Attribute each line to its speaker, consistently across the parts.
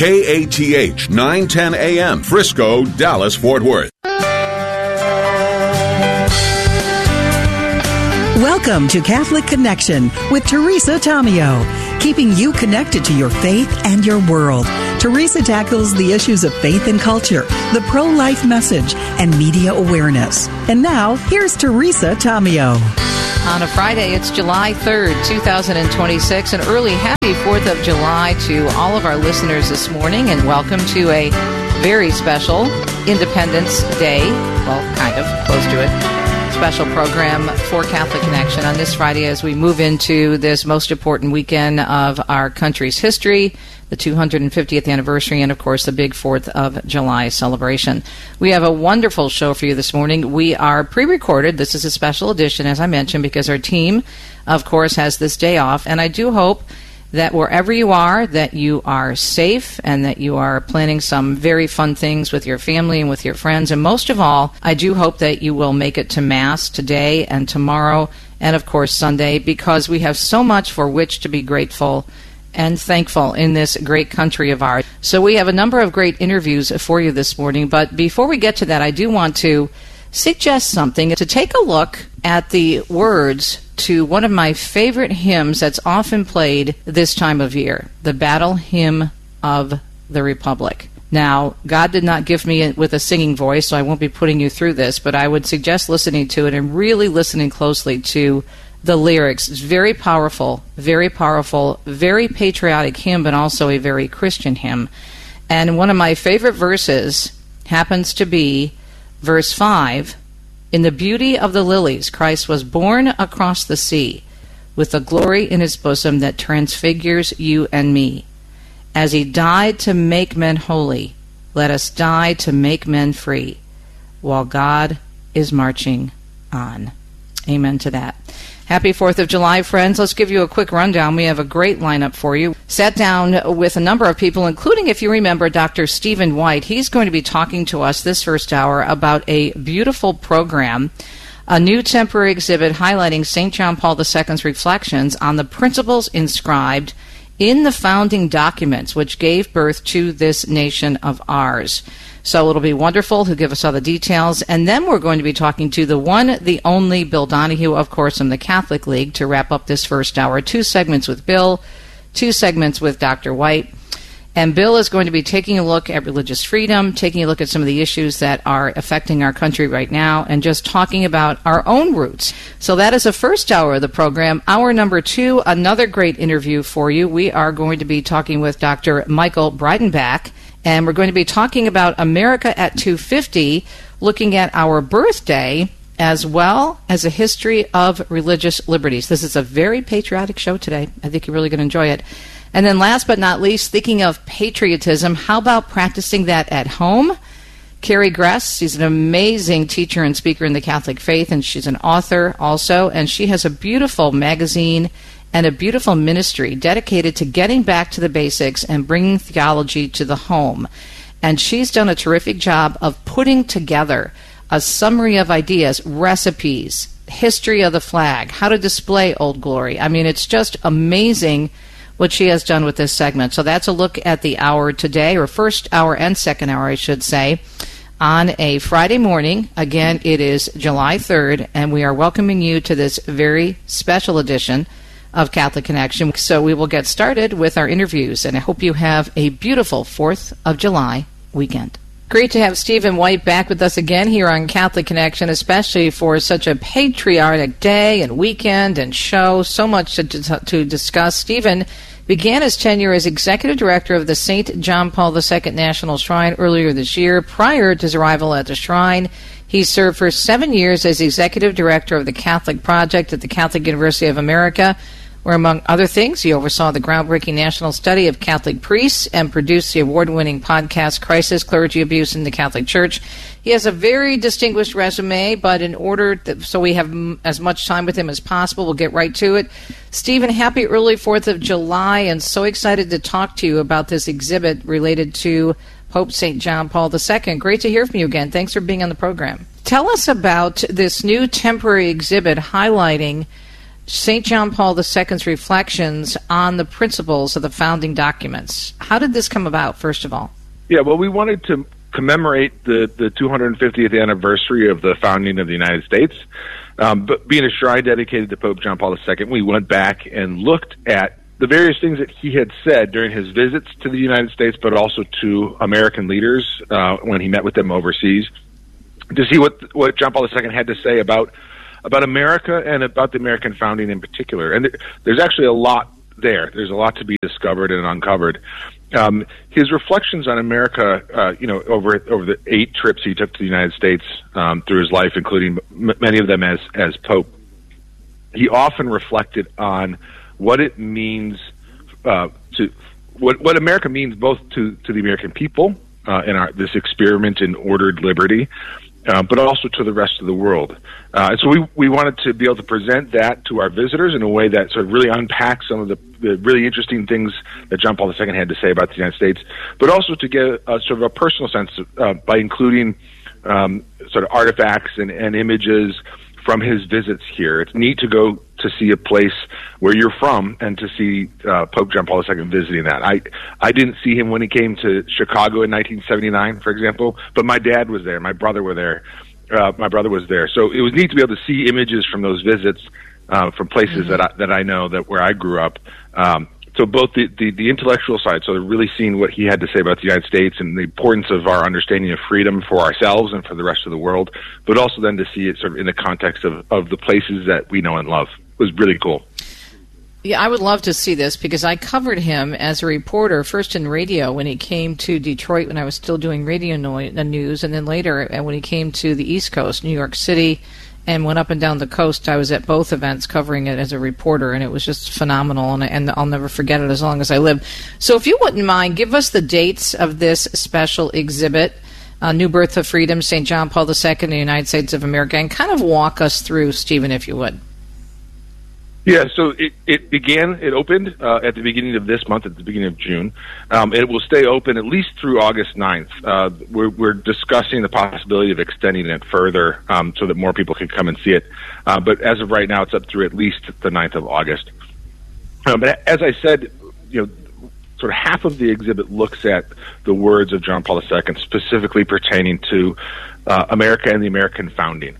Speaker 1: KATH 910 AM, Frisco, Dallas, Fort Worth.
Speaker 2: Welcome to Catholic Connection with Teresa Tomeo, keeping you connected to your faith and your world. Teresa tackles the issues of faith and culture, the pro-life message, and media awareness. And now, here's Teresa Tomeo.
Speaker 3: On a Friday, it's July 3rd, 2026. An early happy 4th of July to all of our listeners this morning, and welcome to a very special Independence Day, well, kind of, close to it, special program for Catholic Connection on this Friday as we move into this most important weekend of our country's history, the 250th anniversary, and of course the big 4th of July celebration. We have a wonderful show for you this morning. We are pre-recorded. This is a special edition, as I mentioned, because our team, of course, has this day off, and I do hope that wherever you are safe and that you are planning some very fun things with your family and with your friends. And most of all, I do hope that you will make it to Mass today and tomorrow and, of course, Sunday, because we have so much for which to be grateful and thankful in this great country of ours. So we have a number of great interviews for you this morning. But before we get to that, I do want to suggest something, to take a look at the words to one of my favorite hymns that's often played this time of year, the Battle Hymn of the Republic. Now, God did not give me with a singing voice, so I won't be putting you through this, but I would suggest listening to it and really listening closely to the lyrics. It's very powerful, very patriotic hymn, but also a very Christian hymn. And one of my favorite verses happens to be verse 5, "In the beauty of the lilies, Christ was born across the sea, with a glory in his bosom that transfigures you and me. As he died to make men holy, let us die to make men free, while God is marching on." Amen to that. Happy 4th of July, friends. Let's give you a quick rundown. We have a great lineup for you. Sat down with a number of people, including, if you remember, Dr. Stephen White. He's going to be talking to us this first hour about a beautiful program, a new temporary exhibit highlighting St. John Paul II's reflections on the principles inscribed in the founding documents which gave birth to this nation of ours. So it'll be wonderful. He'll give us all the details. And then we're going to be talking to the one, the only Bill Donahue, of course, from the Catholic League to wrap up this first hour. 2 segments with Bill, 2 segments with Dr. White. And Bill is going to be taking a look at religious freedom, taking a look at some of the issues that are affecting our country right now, and just talking about our own roots. So that is the first hour of the program. Hour number 2, another great interview for you. We are going to be talking with Dr. Michael Breidenbach, and we're going to be talking about America at 250, looking at our birthday as well as a history of religious liberties. This is a very patriotic show today. I think you're really going to enjoy it. And then last but not least, thinking of patriotism, how about practicing that at home? Carrie Gress, she's an amazing teacher and speaker in the Catholic faith, and she's an author also, and she has a beautiful magazine and a beautiful ministry dedicated to getting back to the basics and bringing theology to the home. And she's done a terrific job of putting together a summary of ideas, recipes, history of the flag, how to display Old Glory. I mean, it's just amazing what she has done with this segment. So that's a look at the hour today, or first hour and second hour, I should say, on a Friday morning. Again, it is July 3rd, and we are welcoming you to this very special edition of Catholic Connection. So we will get started with our interviews, and I hope you have a beautiful 4th of July weekend. Great to have Stephen White back with us again here on Catholic Connection, especially for such a patriotic day and weekend and show. So much to discuss. Stephen began his tenure as executive director of the St. John Paul II National Shrine earlier this year. Prior to his arrival at the shrine, he served for 7 years as executive director of the Catholic Project at the Catholic University of America, where, among other things, he oversaw the groundbreaking national study of Catholic priests and produced the award-winning podcast Crisis, Clergy Abuse in the Catholic Church. He has a very distinguished resume, but in order so we have as much time with him as possible, we'll get right to it. Stephen, happy early 4th of July, and so excited to talk to you about this exhibit related to Pope St. John Paul II. Great to hear from you again. Thanks for being on the program. Tell us about this new temporary exhibit highlighting St. John Paul II's reflections on the principles of the founding documents. How did this come about, first of all?
Speaker 4: Yeah, well, we wanted to commemorate the 250th anniversary of the founding of the United States. But being a shrine dedicated to Pope John Paul II, we went back and looked at the various things that he had said during his visits to the United States, but also to American leaders when he met with them overseas, to see what John Paul II had to say about America and about the American founding in particular. And there's actually a lot there. There's a lot to be discovered and uncovered. His reflections on America, over the 8 trips he took to the United States through his life, including many of them as Pope, he often reflected on what it means what America means both to the American people in this experiment in ordered liberty, but also to the rest of the world. And so we wanted to be able to present that to our visitors in a way that sort of really unpacks some of the really interesting things that John Paul II had to say about the United States, but also to get a sort of a personal sense by including sort of artifacts and images from his visits here. It's neat to go to see a place where you're from and to see Pope John Paul II visiting that. I didn't see him when he came to Chicago in 1979, for example, but my dad was there. My brother was there. So it was neat to be able to see images from those visits from places that I know where I grew up. So both the intellectual side, so really seeing what he had to say about the United States and the importance of our understanding of freedom for ourselves and for the rest of the world, but also then to see it sort of in the context of the places that we know and love was really cool.
Speaker 3: Yeah, I would love to see this because I covered him as a reporter, first in radio when he came to Detroit when I was still doing radio news, and then later when he came to the East Coast, New York City, and went up and down the coast. I was at both events covering it as a reporter, and it was just phenomenal, and I'll never forget it as long as I live. So if you wouldn't mind, give us the dates of this special exhibit, New Birth of Freedom, St. John Paul II and the United States of America, and kind of walk us through, Stephen, if you would.
Speaker 4: Yeah, so it opened at the beginning of this month, at the beginning of June. It will stay open at least through August 9th. We're discussing the possibility of extending it further so that more people can come and see it. But as of right now, it's up through at least the 9th of August. But as I said, sort of half of the exhibit looks at the words of John Paul II, specifically pertaining to America and the American founding.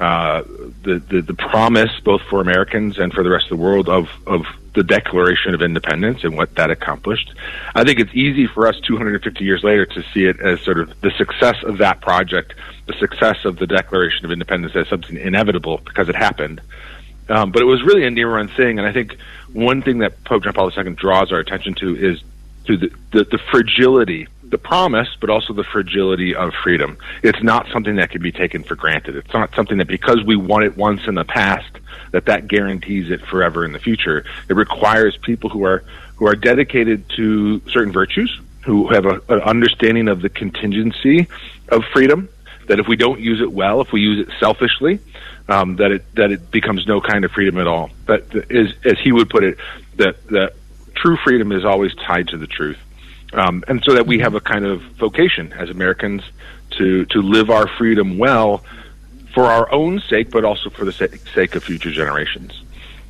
Speaker 4: The promise, both for Americans and for the rest of the world, of the Declaration of Independence and what that accomplished. I think it's easy for us 250 years later to see it as sort of the success of that project, the success of the Declaration of Independence as something inevitable because it happened. But it was really a near-run thing, and I think one thing that Pope John Paul II draws our attention to is to the fragility, the promise, but also the fragility of freedom. It's not something that can be taken for granted. It's not something that because we won it once in the past, that guarantees it forever in the future. It requires people who are dedicated to certain virtues, who have an understanding of the contingency of freedom, that if we don't use it well, if we use it selfishly, that it becomes no kind of freedom at all. But as he would put it, that true freedom is always tied to the truth. And so that we have a kind of vocation as Americans to live our freedom well for our own sake, but also for the sake of future generations.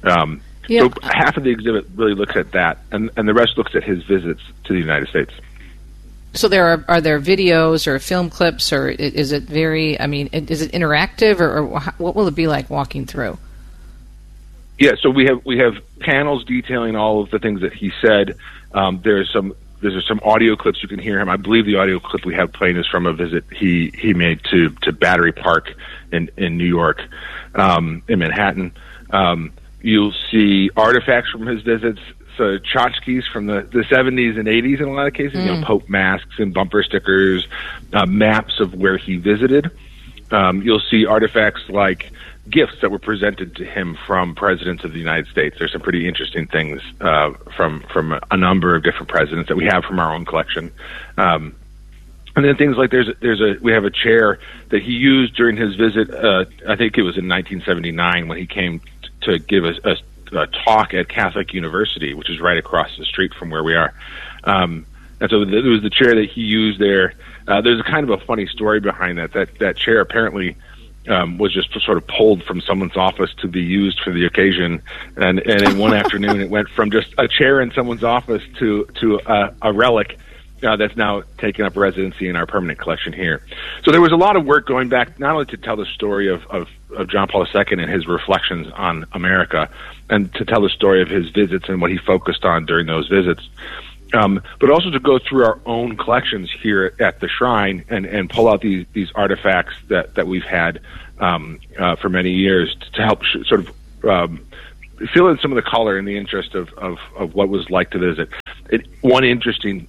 Speaker 4: So half of the exhibit really looks at that, and the rest looks at his visits to the United States.
Speaker 3: So are there videos or film clips, or is it is it interactive, or what will it be like walking through?
Speaker 4: Yeah, so we have panels detailing all of the things that he said. There's some audio clips you can hear him. I believe the audio clip we have playing is from a visit he made to Battery Park in New York, in Manhattan. You'll see artifacts from his visits, so tchotchkes from the 70s and 80s in a lot of cases, Pope masks and bumper stickers, maps of where he visited. You'll see artifacts like gifts that were presented to him from presidents of the United States. There's some pretty interesting things from a number of different presidents that we have from our own collection. And then things like we have a chair that he used during his visit. I think it was in 1979 when he came to give a talk at Catholic University, which is right across the street from where we are. And so it was the chair that he used there. There's a kind of a funny story behind that chair apparently was just sort of pulled from someone's office to be used for the occasion, and in one afternoon it went from just a chair in someone's office to a relic that's now taken up residency in our permanent collection here. So there was a lot of work going back, not only to tell the story of John Paul II and his reflections on America, and to tell the story of his visits and what he focused on during those visits, but also to go through our own collections here at the Shrine and pull out these artifacts that we've had for many years to help sort of fill in some of the color in the interest of what was like to visit. One interesting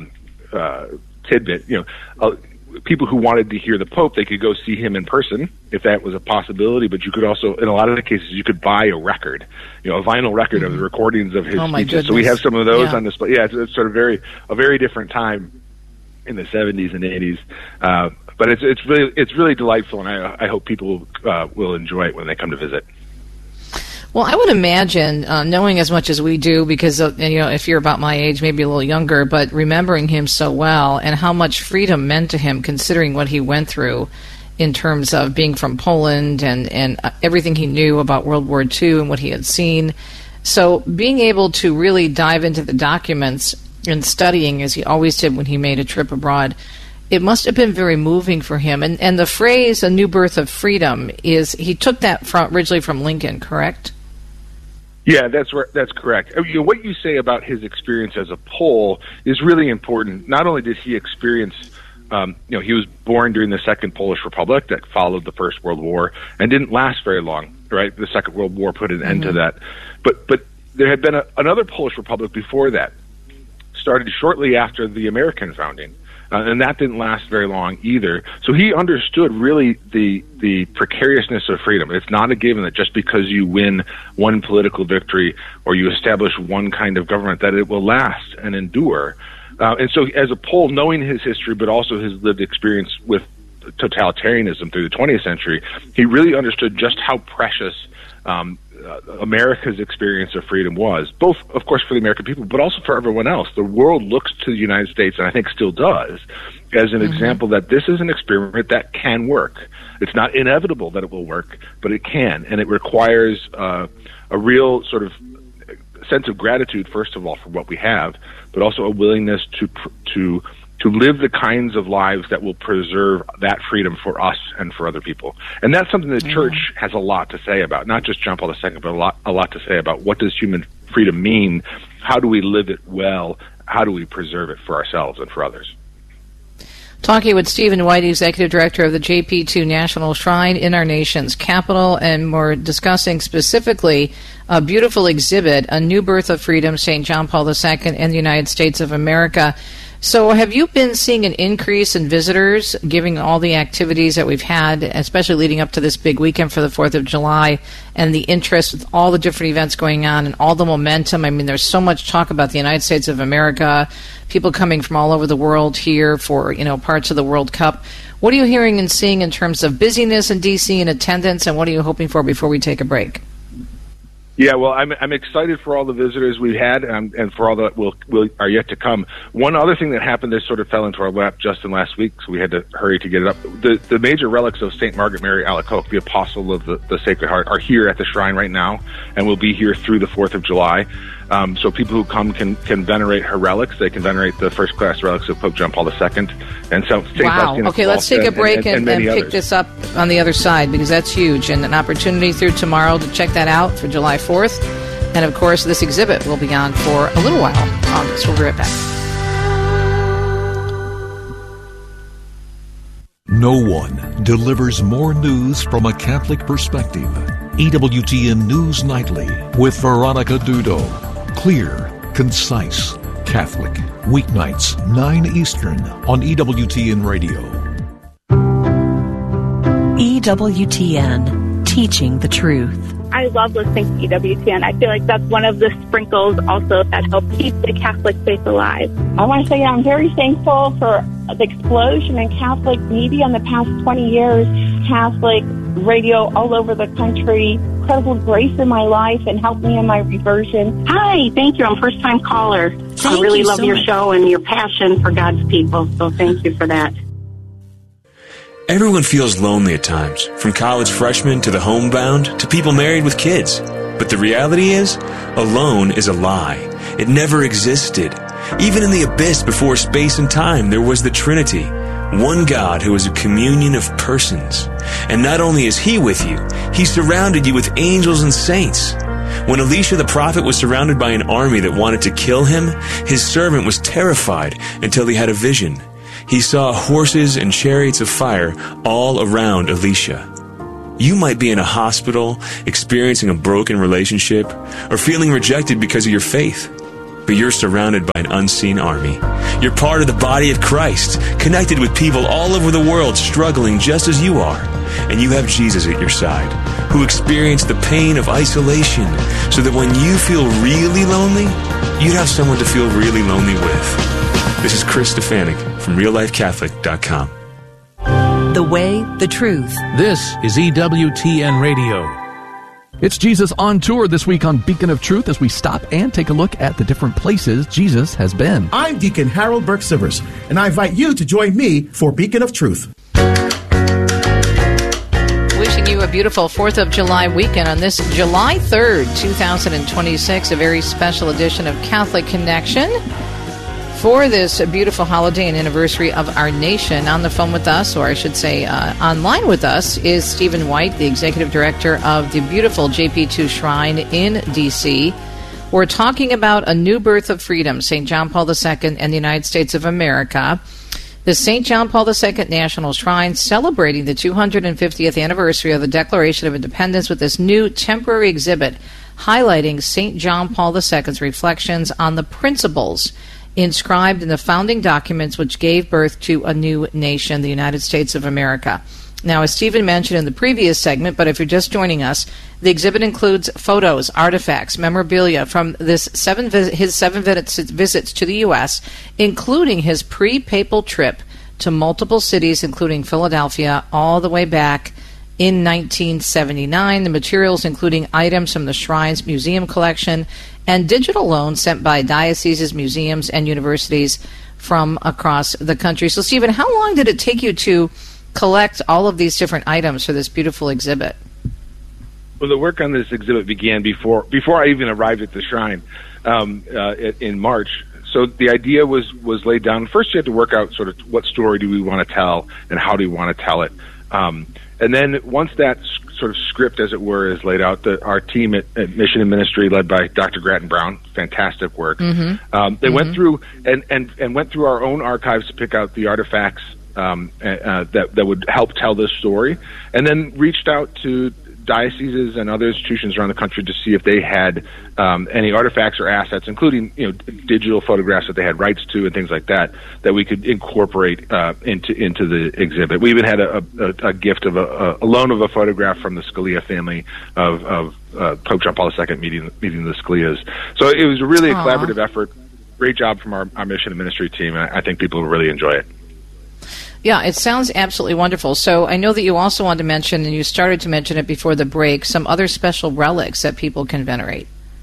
Speaker 4: tidbit, people who wanted to hear the Pope, they could go see him in person if that was a possibility, but you could also, in a lot of the cases, you could buy a record, a vinyl record of the recordings of his speeches. So we have some of those on display. Yeah, it's sort of a very different time in the 70s and 80s. But it's really delightful, and I hope people will enjoy it when they come to visit.
Speaker 3: Well, I would imagine, knowing as much as we do, because if you're about my age, maybe a little younger, but remembering him so well and how much freedom meant to him, considering what he went through in terms of being from Poland and everything he knew about World War II and what he had seen. So being able to really dive into the documents and studying, as he always did when he made a trip abroad, it must have been very moving for him. And the phrase, a new birth of freedom, he took that originally from Lincoln, correct?
Speaker 4: Yeah, that's correct. What you say about his experience as a Pole is really important. Not only did he experience, he was born during the Second Polish Republic that followed the First World War and didn't last very long, right? The Second World War put an end to that. But there had been another Polish Republic before that, started shortly after the American founding. And that didn't last very long either. So he understood really the precariousness of freedom. It's not a given that just because you win one political victory or you establish one kind of government that it will last and endure. And so as a Pole, knowing his history but also his lived experience with totalitarianism through the 20th century, he really understood just how precious America's experience of freedom was, both, of course, for the American people, but also for everyone else. The world looks to the United States, and I think still does, as an example that this is an experiment that can work. It's not inevitable that it will work, but it can, and it requires a real sort of sense of gratitude, first of all, for what we have, but also a willingness to live the kinds of lives that will preserve that freedom for us and for other people. And that's something the Church has a lot to say about, not just John Paul II, but a lot to say about what does human freedom mean, how do we live it well, how do we preserve it for ourselves and for others.
Speaker 3: Talking with Stephen White, Executive Director of the JP2 National Shrine in our nation's capital, and we're discussing specifically a beautiful exhibit, A New Birth of Freedom, St. John Paul II and the United States of America. So have you been seeing an increase in visitors, given all the activities that we've had, especially leading up to this big weekend for the 4th of July, and the interest with all the different events going on and all the momentum? I mean, there's so much talk about the United States of America, people coming from all over the world here for, parts of the World Cup. What are you hearing and seeing in terms of busyness in D.C. and attendance, and what are you hoping for before we take a break?
Speaker 4: Yeah, well, I'm excited for all the visitors we've had and for all that are yet to come. One other thing that happened that sort of fell into our lap just in last week, so we had to hurry to get it up. The major relics of St. Margaret Mary Alacoque, the apostle of the Sacred Heart, are here at the shrine right now and will be here through the 4th of July. So people who come can venerate her relics. They can venerate the first-class relics of Pope John Paul II. And so,
Speaker 3: wow. Okay, let's take a break and pick this up on the other side, because that's huge, and an opportunity through tomorrow to check that out for July 4th. And, of course, this exhibit will be on for a little while. August. We'll be right back.
Speaker 5: No one delivers more news from a Catholic perspective. EWTN News Nightly with Veronica Dudo. Clear, concise, Catholic. Weeknights, 9 Eastern on EWTN Radio.
Speaker 2: EWTN, teaching the truth.
Speaker 6: I love listening to EWTN. I feel like that's one of the sprinkles also that help keep the Catholic faith alive.
Speaker 7: I want to say I'm very thankful for the explosion in Catholic media in the past 20 years. Catholic radio all over the country, incredible grace in my life and helped me in my reversion.
Speaker 8: Hi, thank you. I'm a first-time caller. I really love your show and your passion for God's people, so thank you for that.
Speaker 9: Everyone feels lonely at times, from college freshmen to the homebound to people married with kids. But the reality is, alone is a lie. It never existed. Even in the abyss before space and time, there was the Trinity. One God who is a communion of persons. And not only is He with you, He surrounded you with angels and saints. When Elisha the prophet was surrounded by an army that wanted to kill him, his servant was terrified until he had a vision. He saw horses and chariots of fire all around Elisha. You might be in a hospital, experiencing a broken relationship, or feeling rejected because of your faith. But you're surrounded by an unseen army. You're part of the body of Christ, connected with people all over the world struggling just as you are. And you have Jesus at your side, who experienced the pain of isolation, so that when you feel really lonely, you'd have someone to feel really lonely with. This is Chris Stefanik from RealLifeCatholic.com.
Speaker 2: The way, the truth.
Speaker 10: This is EWTN Radio. It's Jesus on Tour this week on Beacon of Truth as we stop and take a look at the different places Jesus has been.
Speaker 11: I'm Deacon Harold Burke-Sivers, and I invite you to join me for Beacon of Truth.
Speaker 3: Wishing you a beautiful 4th of July weekend on this July 3rd, 2026, a very special edition of Catholic Connection. For this beautiful holiday and anniversary of our nation, on the phone with us, or I should say online with us, is Stephen White, the Executive Director of the beautiful JP2 Shrine in D.C. We're talking about a new birth of freedom, St. John Paul II and the United States of America. The St. John Paul II National Shrine celebrating the 250th anniversary of the Declaration of Independence with this new temporary exhibit highlighting St. John Paul II's reflections on the principles inscribed in the founding documents which gave birth to a new nation, the United States of America. Now, as Stephen mentioned in the previous segment, but if you're just joining us, the exhibit includes photos, artifacts, memorabilia from his seven visits to the U.S., including his pre-papal trip to multiple cities, including Philadelphia, all the way back in 1979. The materials including items from the Shrine's museum collection and digital loans sent by dioceses, museums, and universities from across the country. So, Stephen, how long did it take you to collect all of these different items for this beautiful exhibit?
Speaker 4: Well, the work on this exhibit began before I even arrived at the shrine in March. So the idea was laid down. First, you had to work out sort of what story do we want to tell and how do we want to tell it. And then once that sort of script, as it were, is laid out, our team at Mission and Ministry, led by Dr. Grattan Brown, fantastic work. They went through and went through our own archives to pick out the artifacts that would help tell this story, and then reached out to dioceses and other institutions around the country to see if they had any artifacts or assets, including digital photographs that they had rights to and things like that we could incorporate into the exhibit. We even had a gift of a loan of a photograph from the Scalia family of Pope John Paul II meeting the Scalias. So it was really a collaborative effort. Great job from our mission and ministry team, and I think people will really enjoy it.
Speaker 3: Yeah, it sounds absolutely wonderful. So I know that you also wanted to mention, and you started to mention it before the break, some other special relics that people can venerate.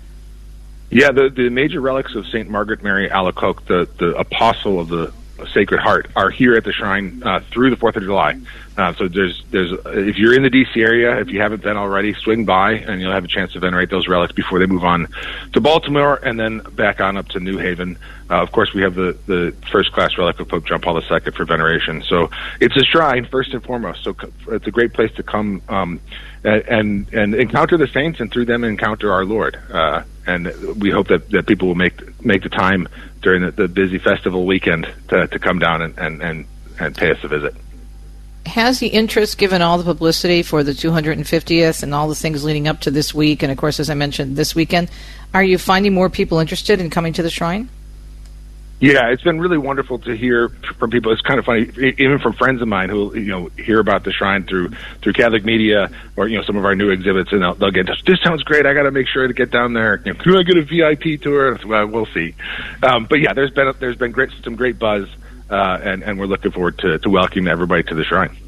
Speaker 4: Yeah, the major relics of St. Margaret Mary Alacoque, the apostle of the Sacred Heart, are here at the shrine through the 4th of July. So there's if you're in the D.C. area, if you haven't been already, swing by and you'll have a chance to venerate those relics before they move on to Baltimore and then back on up to New Haven. Of course, we have the first-class relic of Pope John Paul II for veneration. So it's a shrine, first and foremost. So it's a great place to come and encounter the saints, and through them encounter our Lord. And we hope that people will make the time during the busy festival weekend to come down and pay us a visit.
Speaker 3: Has the interest, given all the publicity for the 250th and all the things leading up to this week, and of course, as I mentioned, this weekend, are you finding more people interested in coming to the shrine?
Speaker 4: Yeah, it's been really wonderful to hear from people. It's kind of funny, even from friends of mine who hear about the shrine through Catholic media or some of our new exhibits, and they'll get in touch. This sounds great. I got to make sure to get down there. Can I get a VIP tour? Well, we'll see. But yeah, there's been some great buzz, and we're looking forward to welcoming everybody to the shrine.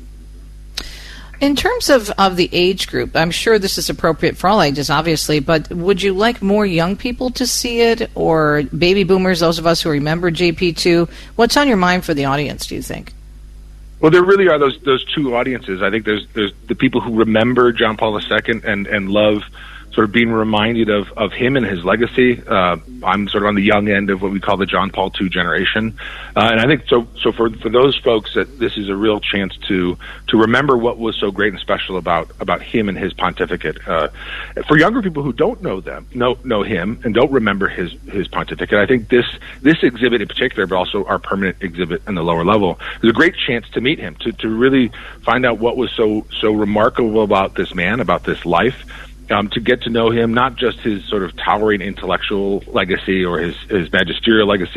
Speaker 3: In terms of the age group, I'm sure this is appropriate for all ages, obviously, but would you like more young people to see it, or baby boomers, those of us who remember JP2? What's on your mind for the audience, do you think?
Speaker 4: Well, there really are those two audiences. I think there's the people who remember John Paul II and love sort of being reminded of him and his legacy. I'm sort of on the young end of what we call the John Paul II generation, and I think so for those folks that this is a real chance to remember what was so great and special about him and his pontificate. For younger people who don't know him and don't remember his pontificate, I think this exhibit in particular, but also our permanent exhibit in the lower level, is a great chance to meet him, to really find out what was so remarkable about this man, about this life. To get to know him, not just his sort of towering intellectual legacy or his magisterial legacy,